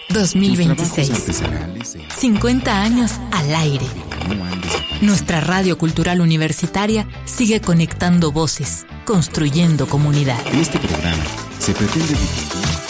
2026. 50 años al aire. Nuestra radio cultural universitaria sigue conectando voces, construyendo comunidad. En este programa se pretende difundir